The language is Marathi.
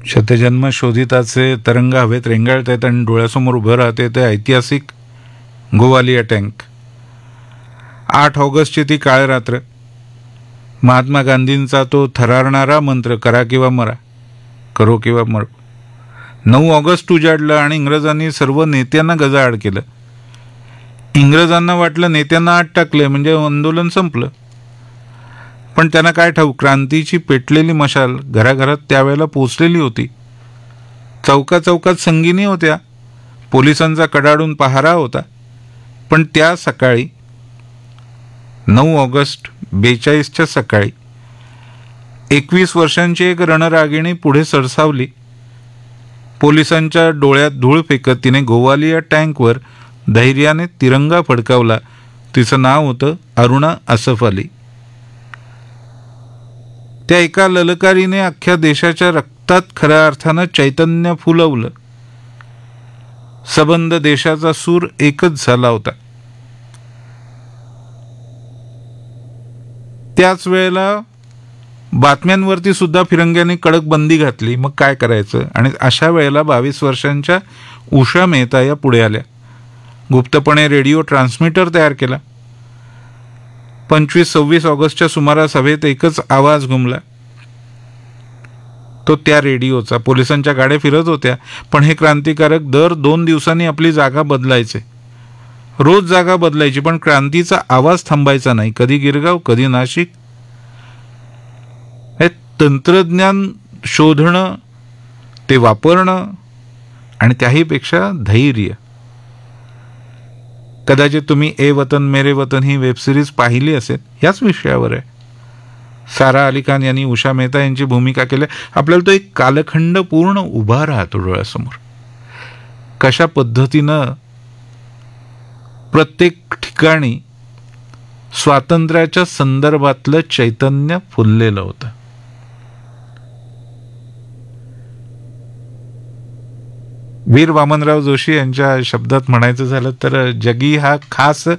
शतजन्म शोधिताचे तरंग हवेत रेंगाळत आहेत आणि डोळ्यासमोर उभं राहते ते ऐतिहासिक गोवालिया टँक. 8 ऑगस्टची ती काळ रात्र. महात्मा गांधींचा तो थरारणारा मंत्र, करा किंवा मरा, करो किंवा मरो. 9 ऑगस्ट उजाडलं आणि इंग्रजांनी सर्व नेत्यांना गजाआड केलं. इंग्रजांना वाटलं नेत्यांना आत टाकलंय म्हणजे आंदोलन संपलं. पण त्यांना काय ठाऊक, क्रांतीची पेटलेली मशाल घराघरात त्यावेळेला पोचलेली होती. चौकाचौकात संगिनी होत्या, पोलिसांचा कडाडून पहारा होता. पण त्या सकाळी 9 ऑगस्ट 42च्या सकाळी 21 वर्षांची एक रणरागिणी पुढे सरसावली. पोलिसांच्या डोळ्यात धूळ फेकत तिने गोवालिया टँकवर धैर्याने तिरंगा फडकावला. तिचं नाव होतं अरुणा असफ अली. त्या एका ललकारीने अख्ख्या देशाच्या रक्तात खऱ्या अर्थानं चैतन्य फुलवलं. सबंध देशाचा सूर एकच झाला होता. त्याच वेळेला बातम्यांवरती सुद्धा फिरंग्यांनी कडक बंदी घातली. मग काय करायचं? आणि अशा वेळेला 22 वर्षांच्या उषा मेहता या पुढे आल्या. गुप्तपणे रेडिओ ट्रान्समीटर तयार केला. 25-26 ऑगस्टच्या सुमारास हवेत एकच आवाज घुमला. तो त्या रेडिओचा. पोलिसांच्या गाड्या फिरत होत्या, पण हे क्रांतिकारक दर 2 दिवसांनी आपली जागा बदलायचे. रोज जागा बदलायची, पण क्रांतीचा आवाज थांबायचा नाही. कधी गिरगाव, कधी नाशिक. हे तंत्रज्ञान शोधणं, ते वापरणं आणि त्याहीपेक्षा धैर्य. कदाचित तुम्ही ए वतन मेरे वतन ही वेबसिरीज पाहिली असेल. याच विषयावर आहे. सारा अली खान यांनी उषा मेहता यांची भूमिका केली. आपल्याला तो एक कालखंड पूर्ण उभा राहतो डोळ्यासमोर. कशा पद्धतीनं प्रत्येक ठिकाणी स्वातंत्र्याच्या संदर्भातलं चैतन्य फुललेलं होतं. वीर वामनराव जोशी यांच्या शब्दात म्हणायचं झालं तर जगी हा खास